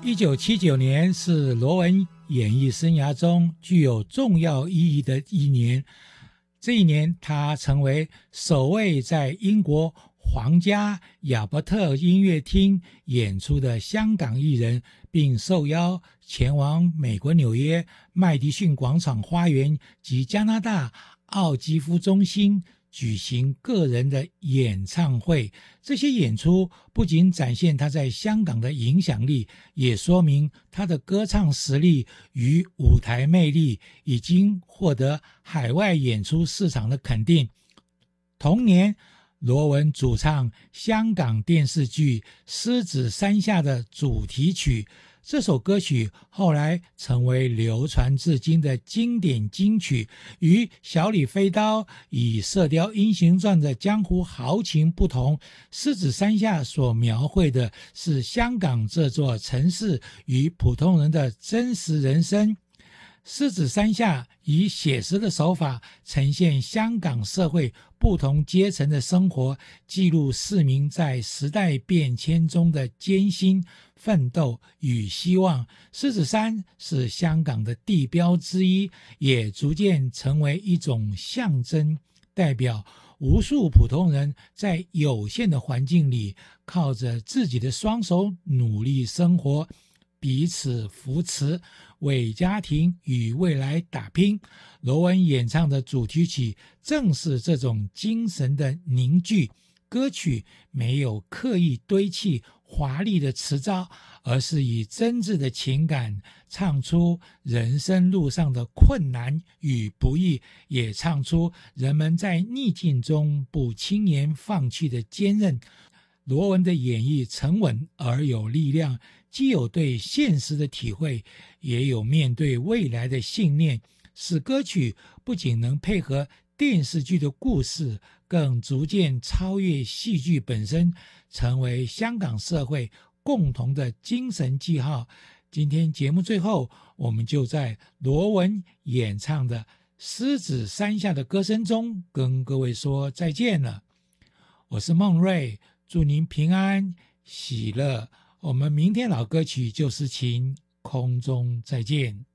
1979年是罗文演艺生涯中具有重要意义的一年。这一年，他成为首位在英国皇家亚伯特音乐厅演出的香港艺人，并受邀前往美国纽约麦迪逊广场花园及加拿大奥基夫中心举行个人的演唱会。这些演出不仅展现他在香港的影响力，也说明他的歌唱实力与舞台魅力已经获得海外演出市场的肯定。同年，罗文主唱香港电视剧《狮子山下》的主题曲，这首歌曲后来成为流传至今的经典金曲，与小李飞刀以《射雕英雄传》的江湖豪情不同，《狮子山下》所描绘的是香港这座城市与普通人的真实人生。狮子山下以写实的手法呈现香港社会不同阶层的生活，记录市民在时代变迁中的艰辛奋斗与希望。狮子山是香港的地标之一，也逐渐成为一种象征，代表无数普通人在有限的环境里，靠着自己的双手努力生活，彼此扶持，为家庭与未来打拼。罗文演唱的主题曲正是这种精神的凝聚。歌曲没有刻意堆砌华丽的词藻，而是以真挚的情感唱出人生路上的困难与不易，也唱出人们在逆境中不轻言放弃的坚韧。罗文的演绎沉稳而有力量，既有对现实的体会，也有面对未来的信念，使歌曲不仅能配合电视剧的故事，更逐渐超越戏剧本身，成为香港社会共同的精神记号。今天节目最后，我们就在罗文演唱的《狮子山下》的歌声中跟各位说再见了。我是孟瑞，祝您平安喜乐。我们明天老歌曲就是情空中再见。